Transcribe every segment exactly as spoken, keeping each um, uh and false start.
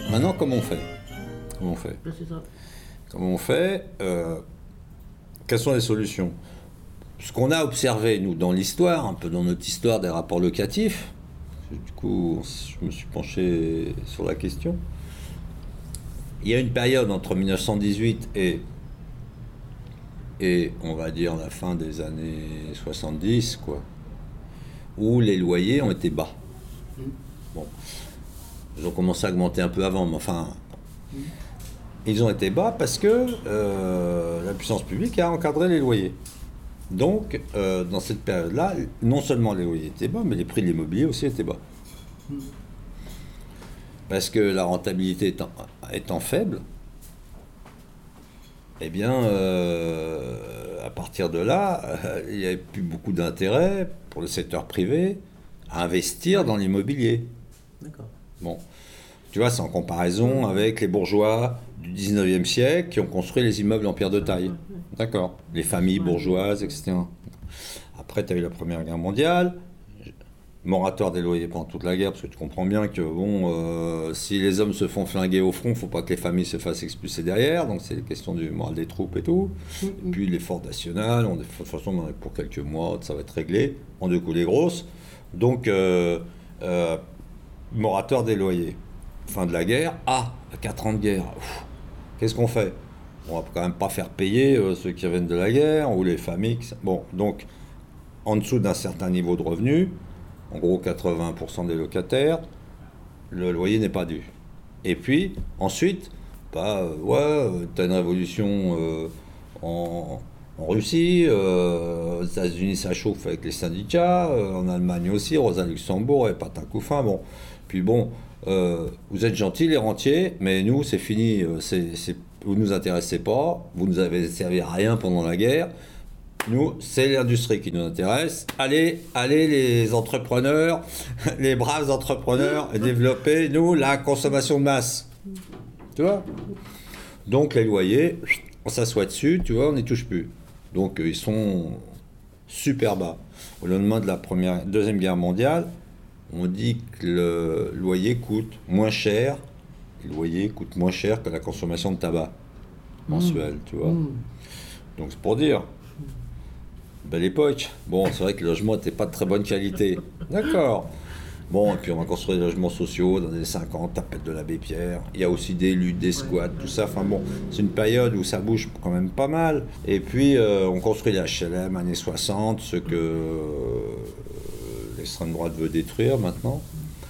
Maintenant, comment on fait Comment on fait Ben, c'est ça. Comment on fait euh, Quelles sont les solutions? Ce qu'on a observé, nous, dans l'histoire, un peu dans notre histoire des rapports locatifs, du coup, je me suis penché sur la question. Il y a une période entre mille neuf cent dix-huit et, et on va dire la fin des années soixante-dix, quoi, où les loyers ont été bas. Mmh. Bon, ils ont commencé à augmenter un peu avant, mais enfin, Mmh. ils ont été bas parce que euh, la puissance publique a encadré les loyers. Donc, euh, dans cette période-là, non seulement les loyers étaient bas, mais les prix de l'immobilier aussi étaient bas. Mmh. Parce que la rentabilité étant, étant faible, eh bien, euh, à partir de là, euh, il n'y avait plus beaucoup d'intérêt pour le secteur privé à investir dans l'immobilier. D'accord. Bon, tu vois, c'est en comparaison avec les bourgeois du dix-neuvième siècle qui ont construit les immeubles en pierre de taille. D'accord. Les familles bourgeoises, et cetera. Après, tu as eu la Première Guerre mondiale, moratoire des loyers pendant toute la guerre, parce que tu comprends bien que, bon, euh, si les hommes se font flinguer au front, il ne faut pas que les familles se fassent expulser derrière, donc c'est la question du moral des troupes et tout. Et puis l'effort national, on, de toute façon, on en est pour quelques mois, ça va être réglé, on de couler grosse. Donc, euh, euh, moratoire des loyers. Fin de la guerre, ah, quatre ans de guerre, ouf, qu'est-ce qu'on fait? On va quand même pas faire payer euh, ceux qui reviennent de la guerre, ou les familles. Qui... Bon, donc, en dessous d'un certain niveau de revenu, en gros quatre-vingts pour cent des locataires, le loyer n'est pas dû. Et puis, ensuite, bah, euh, ouais, euh, t'as une révolution euh, en, en Russie, euh, aux États-Unis ça chauffe avec les syndicats, euh, en Allemagne aussi, Rosa Luxembourg et Patin Couffin, bon. Puis bon, euh, vous êtes gentils les rentiers, mais nous c'est fini, euh, c'est, c'est, vous ne nous intéressez pas, vous nous avez servi à rien pendant la guerre. Nous, c'est l'industrie qui nous intéresse. Allez, allez les entrepreneurs, les braves entrepreneurs, développer, nous, la consommation de masse. Tu vois? Donc les loyers, on s'assoit dessus, tu vois, on n'y touche plus. Donc ils sont super bas. Au lendemain de la première, deuxième guerre mondiale, on dit que le loyer coûte moins cher, le loyer coûte moins cher que la consommation de tabac mensuelle, mmh. tu vois. Mmh. Donc c'est pour dire. Belle époque. Bon, c'est vrai que le logement n'était pas de très bonne qualité. D'accord. Bon, et puis on va construire des logements sociaux dans les années cinquante, Tapette de l'Abbé Pierre. Il y a aussi des luttes, des squats, tout ça. Enfin bon, c'est une période où ça bouge quand même pas mal. Et puis, euh, on construit les H L M, années soixante, ce que euh, l'extrême droite veut détruire maintenant.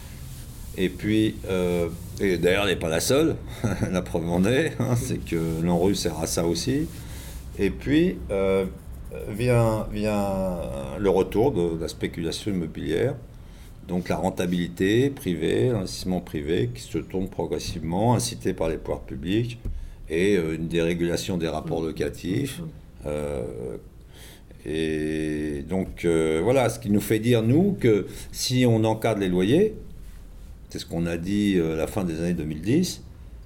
Et puis, euh, et d'ailleurs, elle n'est pas la seule. La preuve en est, hein, c'est que l'ANRU sert à ça aussi. Et puis... Euh, Vient, vient le retour de la spéculation immobilière, donc la rentabilité privée, l'investissement privé qui se tourne progressivement, incité par les pouvoirs publics, et une dérégulation des rapports locatifs. Euh, et donc euh, voilà, ce qui nous fait dire, nous, que si on encadre les loyers, c'est ce qu'on a dit à la fin des années deux mille dix,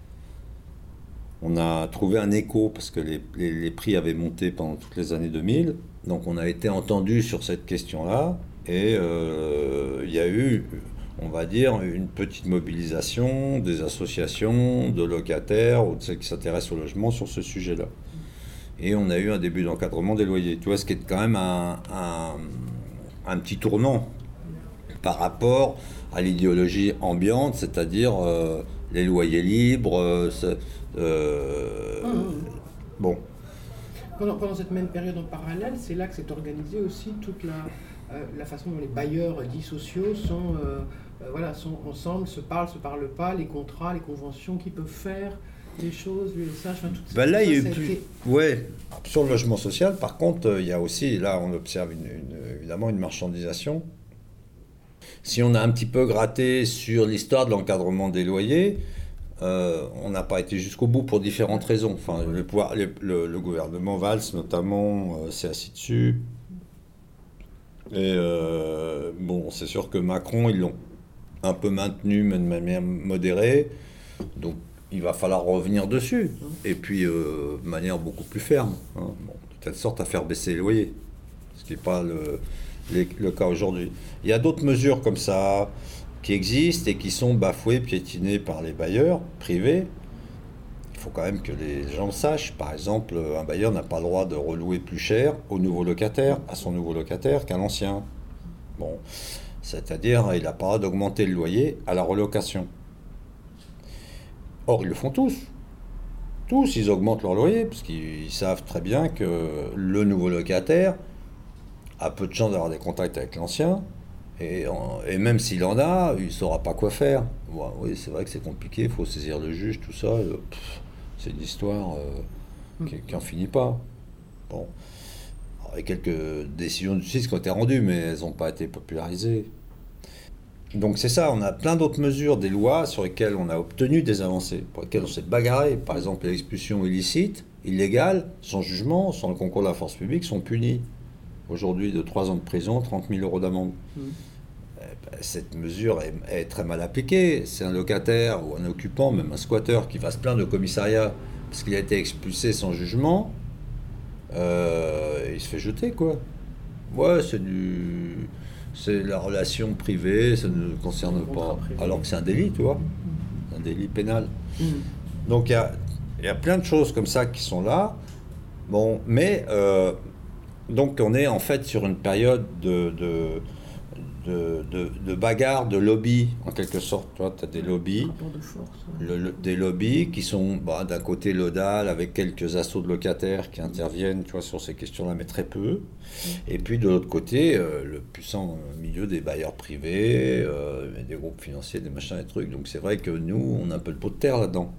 on a trouvé un écho parce que les, les, les prix avaient monté pendant toutes les années deux mille. Donc on a été entendu sur cette question-là. Et euh, il y a eu, on va dire, une petite mobilisation des associations, de locataires ou de ceux qui s'intéressent au logement sur ce sujet-là. Et on a eu un début d'encadrement des loyers. Tu vois, ce qui est quand même un, un, un petit tournant par rapport à l'idéologie ambiante, c'est-à-dire euh, les loyers libres. Euh, Euh, mmh. Bon. Pendant, pendant cette même période en parallèle, c'est là que s'est organisée aussi toute la, euh, la façon dont les bailleurs dits sociaux sont, euh, euh, voilà, sont ensemble, se parlent, se parlent pas, les contrats, les conventions, qui peuvent faire des choses, les sages, enfin, tout ben ça. Là, il y a eu ça plus... été... Ouais, sur le logement social, par contre, il y a aussi, là, on observe une, une, évidemment une marchandisation. Si on a un petit peu gratté sur l'histoire de l'encadrement des loyers, Euh, on n'a pas été jusqu'au bout pour différentes raisons. Enfin, le, pouvoir, le, le, le gouvernement Valls, notamment, euh, s'est assis dessus. Et euh, bon, c'est sûr que Macron, ils l'ont un peu maintenu, mais de manière modérée. Donc, il va falloir revenir dessus. Et puis, euh, de manière beaucoup plus ferme. Hein. Bon, de telle sorte à faire baisser les loyers. Ce qui n'est pas le, les, le cas aujourd'hui. Il y a d'autres mesures comme ça. qui existent et qui sont bafoués, piétinés par les bailleurs privés. Il faut quand même que les gens sachent. Par exemple, un bailleur n'a pas le droit de relouer plus cher au nouveau locataire, à son nouveau locataire qu'à l'ancien. Bon, c'est-à-dire, il n'a pas le droit d'augmenter le loyer à la relocation. Or, ils le font tous. Tous, ils augmentent leur loyer, parce qu'ils savent très bien que le nouveau locataire a peu de chances d'avoir des contacts avec l'ancien, et, et même s'il en a, il ne saura pas quoi faire. Bon, oui, c'est vrai que c'est compliqué, il faut saisir le juge, tout ça. Euh, pff, c'est une histoire euh, qui, qui en finit pas. Bon. Alors, il y a quelques décisions de justice qui ont été rendues, mais elles n'ont pas été popularisées. Donc c'est ça, on a plein d'autres mesures, des lois sur lesquelles on a obtenu des avancées, pour lesquelles on s'est bagarré. Par exemple, les expulsions illicites, illégales, sans jugement, sans le concours de la force publique, sont punies. Aujourd'hui, de trois ans de prison, trente mille euros d'amende. Mmh. Eh ben, cette mesure est, est très mal appliquée. C'est un locataire ou un occupant, même un squatteur, qui va se plaindre au commissariat parce qu'il a été expulsé sans jugement. Euh, il se fait jeter, quoi. Ouais, c'est du... c'est la relation privée, ça ne concerne pas. Alors que c'est un délit, tu vois. C'est un délit pénal. Mmh. Donc il y a, y a plein de choses comme ça qui sont là. Bon, mais euh, donc on est en fait sur une période de, de, de, de, de bagarre, de lobby, en quelque sorte. Tu vois, tu as des lobbies, de force, ouais. le, le, des lobbies qui sont bah, d'un côté Lodal, avec quelques assauts de locataires qui interviennent, tu vois, sur ces questions-là, mais très peu. Et puis de l'autre côté, euh, le puissant milieu des bailleurs privés, euh, des groupes financiers, des machins, des trucs. Donc c'est vrai que nous, on a un peu le pot de terre là-dedans.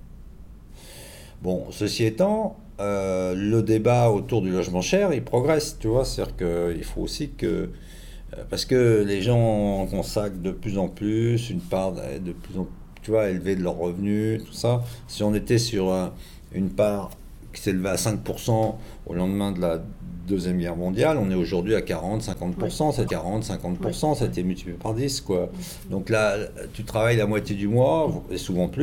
Bon, ceci étant, euh, le débat autour du logement cher, il progresse, tu vois. C'est-à-dire qu'il faut aussi que... Parce que les gens consacrent de plus en plus une part de plus en plus, tu vois, élevée de leurs revenus, tout ça. Si on était sur un, une part qui s'élevait à cinq pour cent au lendemain de la Deuxième Guerre mondiale, on est aujourd'hui à quarante à cinquante pour cent. Ouais. C'est quarante à cinquante pour cent, ouais. Ça a été multiplié par dix, quoi. Donc là, tu travailles la moitié du mois, et souvent plus.